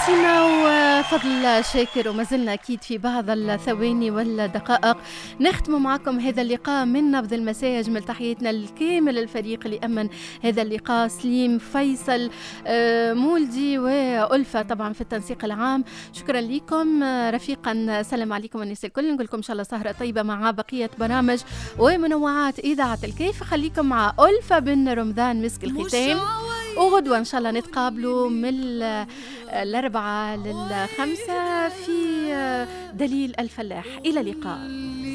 سيما وفضل شاكر، وما زلنا أكيد في بعض الثواني والدقائق نختم معكم هذا اللقاء من نبض المساء. أجمل تحياتنا لكامل الفريق اللي أمن هذا اللقاء، سليم، فيصل، مولدي وألفة طبعا في التنسيق العام. شكرا لكم رفيقا، سلام عليكم الناس الكل، نقول لكم إن شاء الله سهرة طيبة مع بقية برامج ومنوعات إذاعة الكيف. خليكم مع ألفة بن رمضان مسك الختام، وغدوة إن شاء الله نتقابلوا من الأربعة للخمسة في دليل الفلاح. إلى اللقاء.